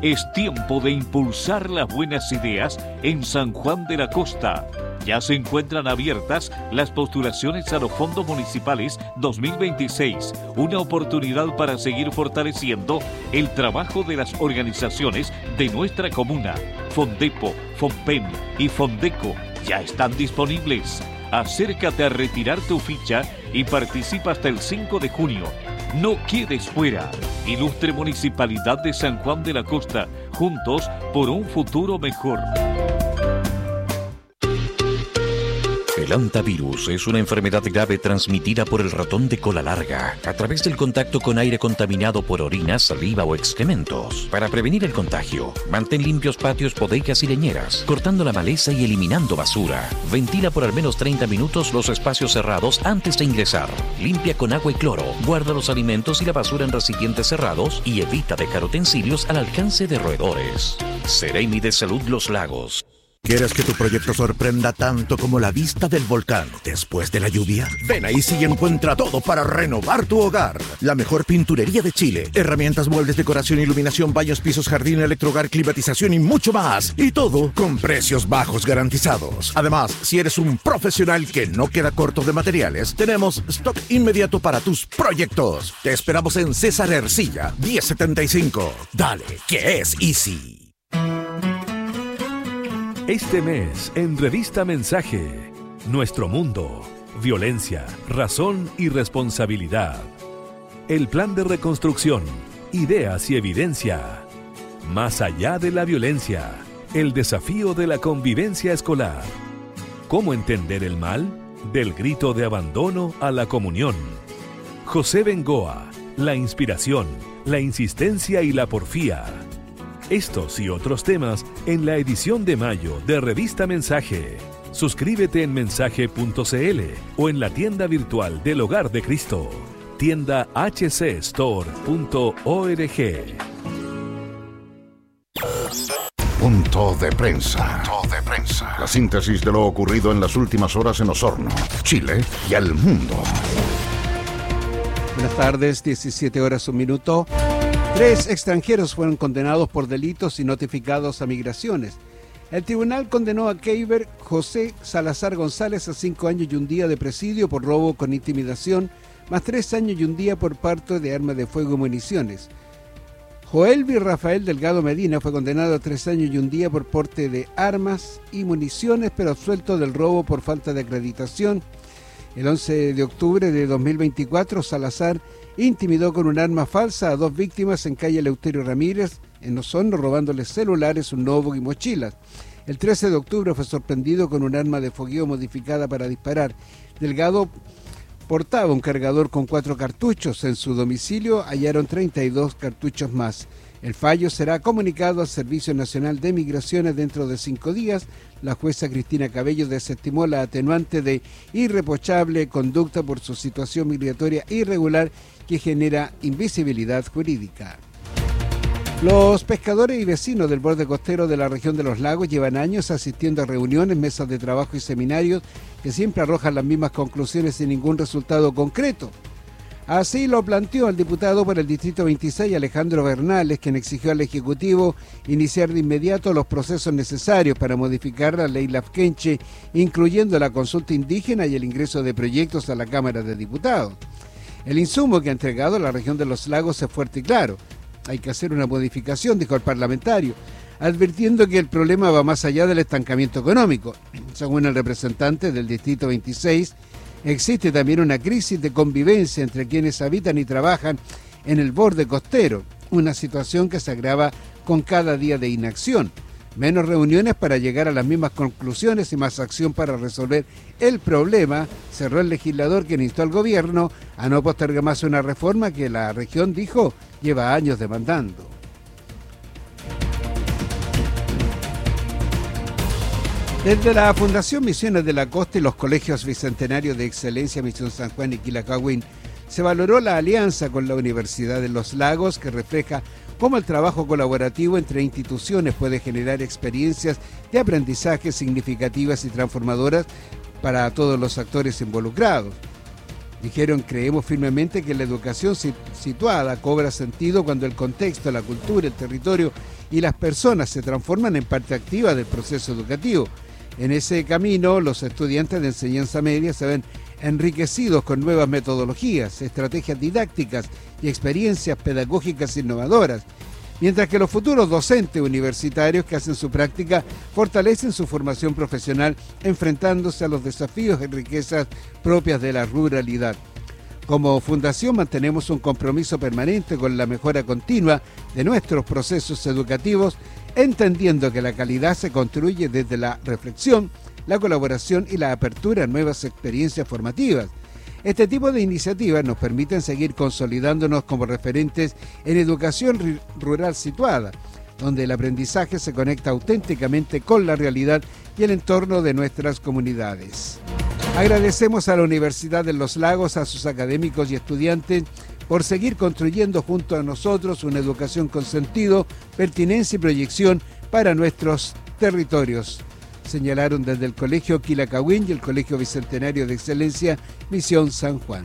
Es tiempo de impulsar las buenas ideas en San Juan de la Costa. Ya se encuentran abiertas las postulaciones a los fondos municipales 2026, una oportunidad para seguir fortaleciendo el trabajo de las organizaciones de nuestra comuna. Fondepo, Fonpen y Fondeco ya están disponibles. Acércate a retirar tu ficha y participa hasta el 5 de junio. No quedes fuera. Ilustre Municipalidad de San Juan de la Costa, juntos por un futuro mejor. El hantavirus es una enfermedad grave transmitida por el ratón de cola larga a través del contacto con aire contaminado por orina, saliva o excrementos. Para prevenir el contagio, mantén limpios patios, bodegas y leñeras, cortando la maleza y eliminando basura. Ventila por al menos 30 minutos los espacios cerrados antes de ingresar. Limpia con agua y cloro. Guarda los alimentos y la basura en recipientes cerrados y evita dejar utensilios al alcance de roedores. Seremi de Salud Los Lagos. ¿Quieres que tu proyecto sorprenda tanto como la vista del volcán después de la lluvia? Ven a Easy y encuentra todo para renovar tu hogar. La mejor pinturería de Chile. Herramientas, muebles, decoración, iluminación, baños, pisos, jardín, electrohogar, climatización y mucho más. Y todo con precios bajos garantizados. Además, si eres un profesional que no queda corto de materiales, tenemos stock inmediato para tus proyectos. Te esperamos en César Ercilla, 1075. Dale, que es Easy. Este mes, en Revista Mensaje, Nuestro Mundo, Violencia, Razón y Responsabilidad. El Plan de Reconstrucción, Ideas y Evidencia. Más allá de la violencia, el desafío de la convivencia escolar. ¿Cómo entender el mal? Del grito de abandono a la comunión. José Bengoa, la inspiración, la insistencia y la porfía. Estos y otros temas en la edición de mayo de Revista Mensaje. Suscríbete en mensaje.cl o en la tienda virtual del Hogar de Cristo. Tienda hcstore.org. Punto de prensa. La síntesis de lo ocurrido en las últimas horas en Osorno, Chile y el mundo. Buenas tardes, 17 horas, 1 minuto. 3 extranjeros fueron condenados por delitos y notificados a migraciones. El tribunal condenó a Keiber José Salazar González a 5 años y un día de presidio por robo con intimidación, más 3 años y un día por porte de armas de fuego y municiones. Joelvi Rafael Delgado Medina fue condenado a 3 años y un día por porte de armas y municiones, pero absuelto del robo por falta de acreditación. El 11 de octubre de 2024, Salazar intimidó con un arma falsa a 2 víctimas en calle Eleuterio Ramírez, en Osorno, robándoles celulares, un notebook y mochilas. El 13 de octubre fue sorprendido con un arma de fogueo modificada para disparar. Delgado portaba un cargador con 4 cartuchos. En su domicilio hallaron 32 cartuchos más. El fallo será comunicado al Servicio Nacional de Migraciones dentro de 5 días. La jueza Cristina Cabello desestimó la atenuante de irreprochable conducta por su situación migratoria irregular que genera invisibilidad jurídica. Los pescadores y vecinos del borde costero de la región de los lagos llevan años asistiendo a reuniones, mesas de trabajo y seminarios que siempre arrojan las mismas conclusiones sin ningún resultado concreto. Así lo planteó el diputado por el Distrito 26, Alejandro Bernales, quien exigió al Ejecutivo iniciar de inmediato los procesos necesarios para modificar la ley Lafkenche, incluyendo la consulta indígena y el ingreso de proyectos a la Cámara de Diputados. El insumo que ha entregado la región de los lagos es fuerte y claro. Hay que hacer una modificación, dijo el parlamentario, advirtiendo que el problema va más allá del estancamiento económico. Según el representante del Distrito 26, existe también una crisis de convivencia entre quienes habitan y trabajan en el borde costero, una situación que se agrava con cada día de inacción. Menos reuniones para llegar a las mismas conclusiones y más acción para resolver el problema, cerró el legislador, quien instó al gobierno a no postergar más una reforma que la región, dijo, lleva años demandando. Desde la Fundación Misiones de la Costa y los colegios bicentenarios de excelencia Misión San Juan y Quilacagüín, se valoró la alianza con la Universidad de los Lagos, que refleja cómo el trabajo colaborativo entre instituciones puede generar experiencias de aprendizaje significativas y transformadoras para todos los actores involucrados. Dijeron: creemos firmemente que la educación situada cobra sentido cuando el contexto, la cultura, el territorio y las personas se transforman en parte activa del proceso educativo. En ese camino, los estudiantes de enseñanza media se ven enriquecidos con nuevas metodologías, estrategias didácticas y experiencias pedagógicas innovadoras, mientras que los futuros docentes universitarios que hacen su práctica fortalecen su formación profesional enfrentándose a los desafíos y riquezas propias de la ruralidad. Como fundación mantenemos un compromiso permanente con la mejora continua de nuestros procesos educativos, entendiendo que la calidad se construye desde la reflexión, la colaboración y la apertura a nuevas experiencias formativas. Este tipo de iniciativas nos permiten seguir consolidándonos como referentes en educación rural situada, donde el aprendizaje se conecta auténticamente con la realidad y el entorno de nuestras comunidades. Agradecemos a la Universidad de los Lagos, a sus académicos y estudiantes por seguir construyendo junto a nosotros una educación con sentido, pertinencia y proyección para nuestros territorios, señalaron desde el Colegio Quilacahuen y el Colegio Bicentenario de Excelencia Misión San Juan.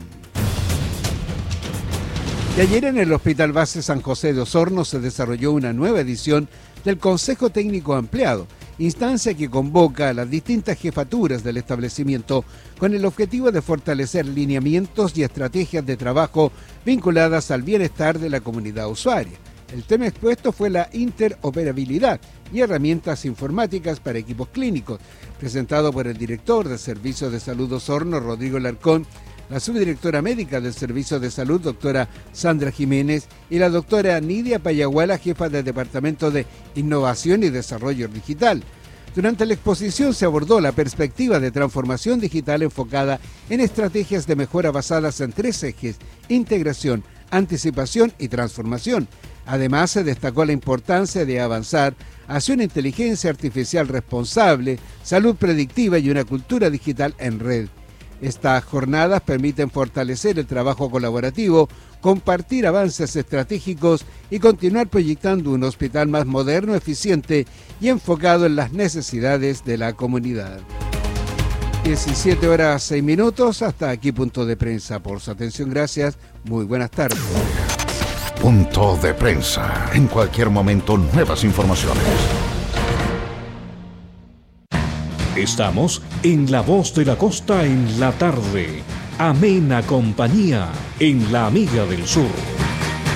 Y ayer en el Hospital Base San José de Osorno se desarrolló una nueva edición del Consejo Técnico Ampliado, instancia que convoca a las distintas jefaturas del establecimiento con el objetivo de fortalecer lineamientos y estrategias de trabajo vinculadas al bienestar de la comunidad usuaria. El tema expuesto fue la interoperabilidad y herramientas informáticas para equipos clínicos, presentado por el director del Servicio de Salud Osorno, Rodrigo Larcón, la subdirectora médica del Servicio de Salud, doctora Sandra Jiménez, y la doctora Nidia Payaguala, jefa del Departamento de Innovación y Desarrollo Digital. Durante la exposición se abordó la perspectiva de transformación digital enfocada en estrategias de mejora basadas en 3 ejes: integración, anticipación y transformación. Además, se destacó la importancia de avanzar hacia una inteligencia artificial responsable, salud predictiva y una cultura digital en red. Estas jornadas permiten fortalecer el trabajo colaborativo, compartir avances estratégicos y continuar proyectando un hospital más moderno, eficiente y enfocado en las necesidades de la comunidad. 17:06. Hasta aquí Punto de Prensa. Por su atención, gracias. Muy buenas tardes. Punto de Prensa. En cualquier momento, nuevas informaciones. Estamos en La Voz de la Costa en la tarde. Amena compañía en La Amiga del Sur.